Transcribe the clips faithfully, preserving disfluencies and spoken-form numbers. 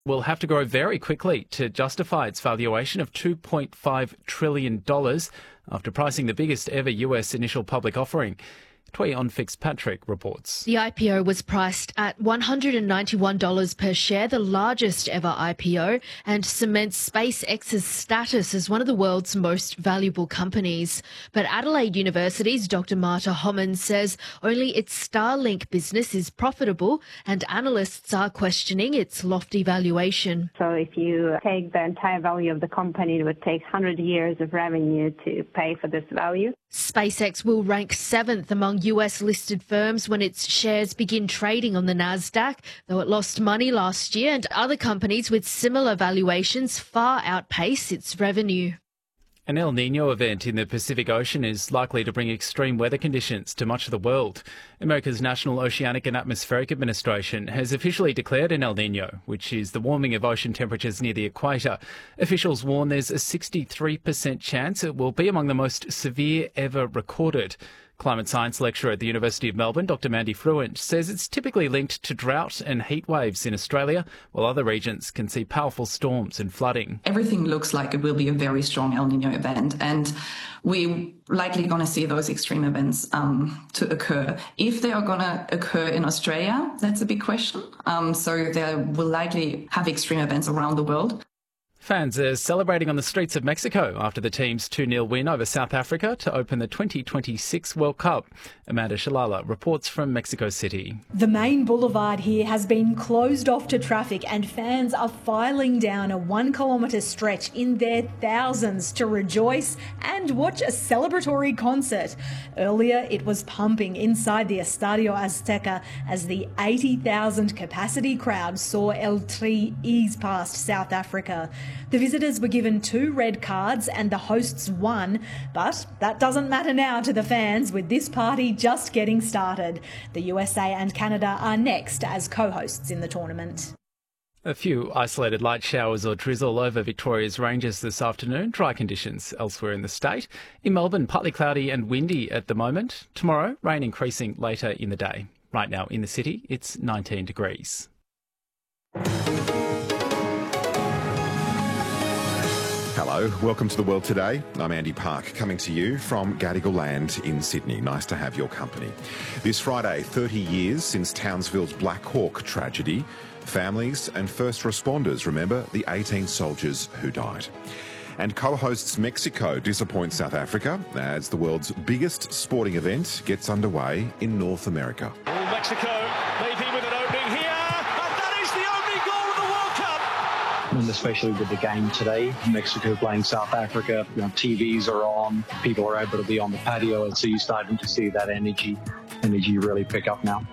will have to grow very quickly to justify its valuation of two point five trillion dollars after pricing the biggest ever U S initial public offering. Tway on Fitzpatrick reports. The I P O was priced at one hundred ninety-one dollars per share, the largest ever I P O, and cements SpaceX's status as one of the world's most valuable companies. But Adelaide University's Doctor Marta Homan says only its Starlink business is profitable, and analysts are questioning its lofty valuation. So if you take the entire value of the company, it would take one hundred years of revenue to pay for this value. SpaceX will rank seventh among U S-listed firms when its shares begin trading on the Nasdaq, though it lost money last year, and other companies with similar valuations far outpace its revenue. An El Niño event in the Pacific Ocean is likely to bring extreme weather conditions to much of the world. America's National Oceanic and Atmospheric Administration has officially declared an El Niño, which is the warming of ocean temperatures near the equator. Officials warn there's a sixty-three percent chance it will be among the most severe ever recorded. Climate science lecturer at the University of Melbourne, Doctor Mandy Fruin, says it's typically linked to drought and heat waves in Australia, while other regions can see powerful storms and flooding. Everything looks like it will be a very strong El Niño event, and we're likely going to see those extreme events um, to occur. If they are going to occur in Australia, that's a big question. Um, so they will likely have extreme events around the world. Fans are celebrating on the streets of Mexico after the team's two nil win over South Africa to open the twenty twenty-six World Cup. Amanda Shalala reports from Mexico City. The main boulevard here has been closed off to traffic, and fans are filing down a one kilometre stretch in their thousands to rejoice and watch a celebratory concert. Earlier, it was pumping inside the Estadio Azteca as the eighty thousand capacity crowd saw El Tri ease past South Africa. The visitors were given two red cards and the hosts one, but that doesn't matter now to the fans, with this party just getting started. The U S A and Canada are next as co-hosts in the tournament. A few isolated light showers or drizzle over Victoria's ranges this afternoon. Dry conditions elsewhere in the state. In Melbourne, partly cloudy and windy at the moment. Tomorrow, rain increasing later in the day. Right now in the city, it's nineteen degrees. Hello, welcome to The World Today. I'm Andy Park, coming to you from Gadigal Land in Sydney. Nice to have your company. This Friday, thirty years since Townsville's Black Hawk tragedy, families and first responders remember the eighteen soldiers who died. And co-hosts Mexico disappoint South Africa as the world's biggest sporting event gets underway in North America. All Mexico maybe with an opening here. And especially with the game today, Mexico playing South Africa, you know, T Vs are on, people are able to be on the patio, and so you're starting to see that energy, energy really pick up now.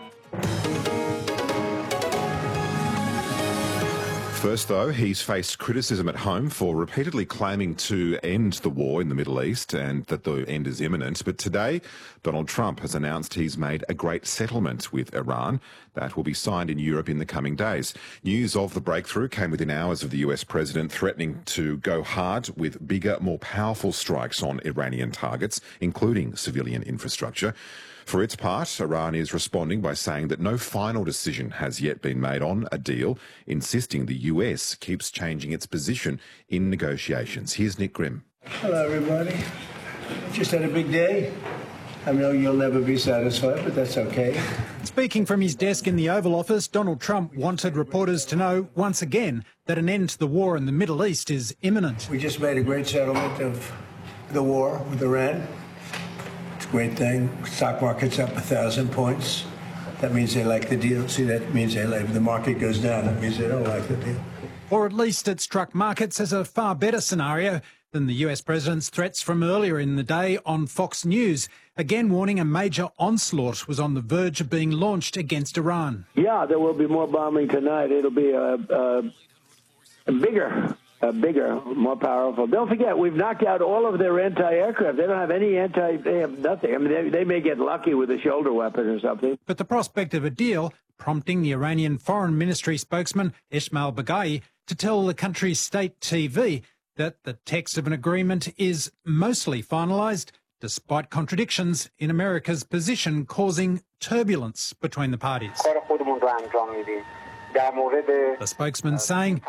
First, though, he's faced criticism at home for repeatedly claiming to end the war in the Middle East and that the end is imminent. But today, Donald Trump has announced he's made a great settlement with Iran that will be signed in Europe in the coming days. News of the breakthrough came within hours of the U S president threatening to go hard with bigger, more powerful strikes on Iranian targets, including civilian infrastructure. For its part, Iran is responding by saying that no final decision has yet been made on a deal, insisting the U S keeps changing its position in negotiations. Here's Nick Grimm. Hello, everybody. Just had a big day. I know you'll never be satisfied, but that's okay. Speaking from his desk in the Oval Office, Donald Trump wanted reporters to know, once again, that an end to the war in the Middle East is imminent. We just made a great settlement of the war with Iran. It's a great thing. Stock market's up a thousand points. That means they like the deal. See, that means they like, if the market goes down, that means they don't like the deal. Or at least it struck markets as a far better scenario than the U S president's threats from earlier in the day on Fox News, again warning a major onslaught was on the verge of being launched against Iran. Yeah, there will be more bombing tonight. It'll be a, a, a bigger, a bigger, more powerful. Don't forget, we've knocked out all of their anti-aircraft. They don't have any anti, they have nothing. I mean, they, they may get lucky with a shoulder weapon or something. But the prospect of a deal prompting the Iranian Foreign Ministry spokesman Ismail Baghai to tell the country's state T V that the text of an agreement is mostly finalised, despite contradictions in America's position causing turbulence between the parties. The spokesman saying